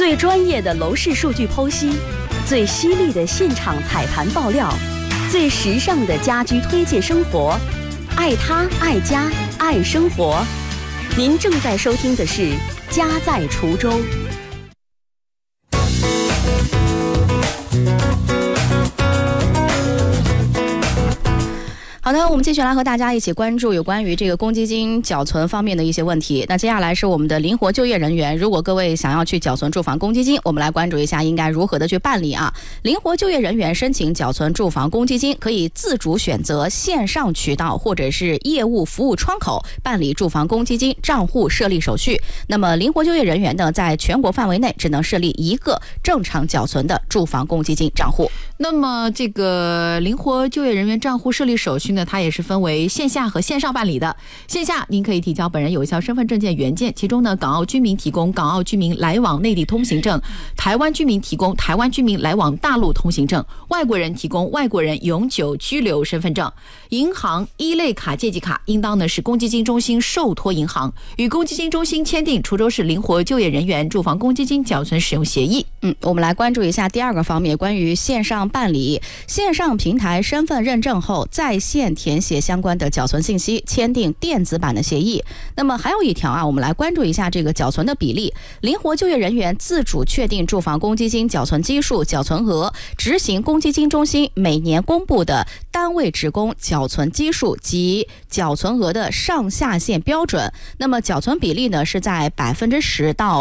最专业的楼市数据剖析，最犀利的现场踩盘爆料，最时尚的家居推荐生活，爱他爱家爱生活。您正在收听的是《家在滁州》。好的，我们继续来和大家一起关注有关于这个公积金缴存方面的一些问题。那接下来是我们的灵活就业人员，如果各位想要去缴存住房公积金，我们来关注一下应该如何的去办理啊。灵活就业人员申请缴存住房公积金，可以自主选择线上渠道或者是业务服务窗口办理住房公积金账户设立手续。那么灵活就业人员呢，在全国范围内只能设立一个正常缴存的住房公积金账户。 那么这个灵活就业人员账户设立手续呢，它也是分为线下和线上办理的。线下您可以提交本人有效身份证件原件，其中呢，港澳居民提供港澳居民来往内地通行证，台湾居民提供台湾居民来往大陆通行证，外国人提供外国人永久居留身份证。银行一类卡借记卡应当呢是公积金中心受托银行与公积金中心签订滁州市灵活就业人员住房公积金缴存使用协议。 我们来关注一下第二个方面，关于线上办理，线上平台身份认证后在线填写相关的缴存信息，签订电子版的协议。那么还有一条啊，我们来关注一下这个缴存的比例。灵活就业人员自主确定住房公积金缴存基数、缴存额，执行公积金中心每年公布的单位职工缴存基数及缴存额的上下限标准。那么缴存比例呢是在10%到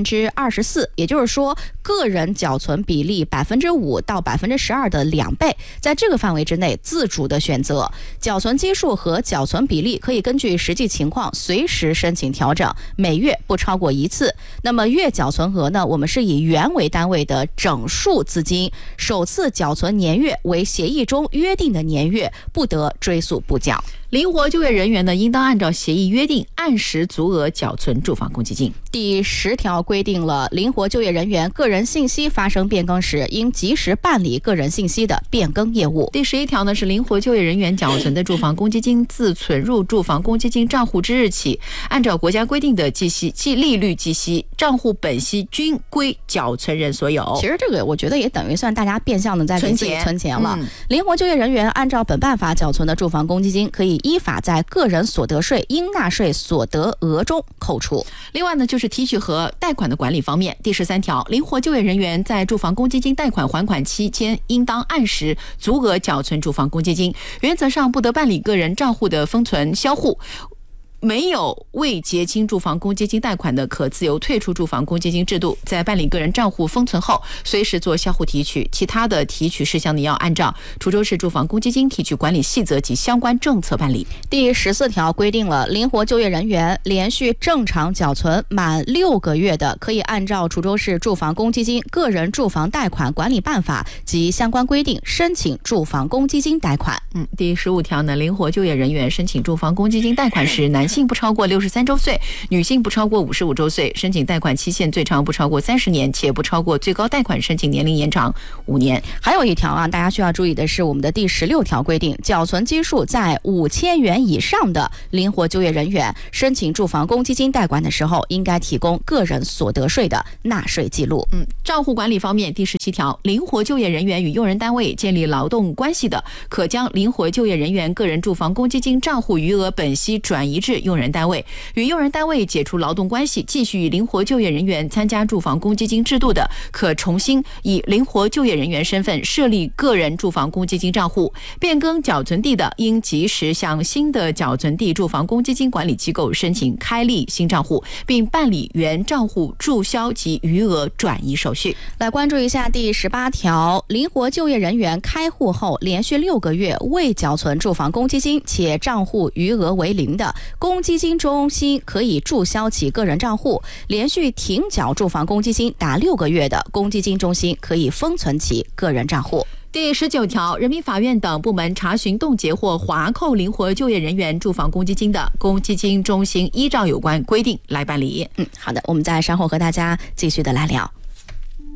24%，也就是说个人缴存比例5%到12%的2倍，在这个范围之内自主的选择。缴存基数和缴存比例可以根据实际情况随时申请调整，每月不超过1次。那么月缴存额呢，我们是以元为单位的整数资金，首次缴存年月为协议中约定的年月，不得追溯补缴。 灵活就业人员呢，应当按照协议约定按时足额缴存住房公积金。 第10条规定了灵活就业人员个人信息发生变更时，应及时办理个人信息的变更业务。 第11条呢，是灵活就业人员缴存的住房公积金自存入住房公积金账户之日起，按照国家规定的计息即利率计息，账户本息均归缴存人所有。 其实这个我觉得也等于算大家变相的在给自己存钱了。灵活就业人员按照本办法缴存的住房公积金，可以依法在个人所得税应纳税所得额中扣除。 另外呢，就是提取和贷款的管理方面。第13条，灵活就业人员在住房公积金贷款还款期间，应当按时足额缴存住房公积金，原则上不得办理个人账户的封存销户。没有未结清住房公积金贷款的，可自由退出住房公积金制度，在办理个人账户封存后，随时做销户提取。其他的提取事项呢，要按照滁州市住房公积金提取管理细则及相关政策办理。 第14条规定了灵活就业人员连续正常缴存满6个月的，可以按照滁州市住房公积金个人住房贷款管理办法及相关规定申请住房公积金贷款。 第15条呢，灵活就业人员申请住房公积金贷款时，男性不超过63周岁，女性不超过55周岁，申请贷款期限最长不超过30年，且不超过最高贷款申请年龄延长5年。 还有一条啊，大家需要注意的是我们的第16条规定，缴存基数在5000元以上的灵活就业人员申请住房公积金贷款的时候，应该提供个人所得税的纳税记录。 账户管理方面，第17条，灵活就业人员与用人单位建立劳动关系的，可将灵活就业人员个人住房公积金账户余额本息转移至用人单位，与用人单位解除劳动关系，继续以灵活就业人员参加住房公积金制度的，可重新以灵活就业人员身份设立个人住房公积金账户。变更缴存地的，应及时向新的缴存地住房公积金管理机构申请开立新账户，并办理原账户注销及余额转移手续。 来关注一下第18条，灵活就业人员开户后连续6个月未缴存住房公积金且账户余额为0的，公积金中心可以注销其个人账户；连续停缴住房公积金达6个月的，公积金中心可以封存其个人账户。 第19条，人民法院等部门查询冻结或划扣灵活就业人员住房公积金的，公积金中心依照有关规定来办理。 好的，我们再稍后和大家继续的来聊。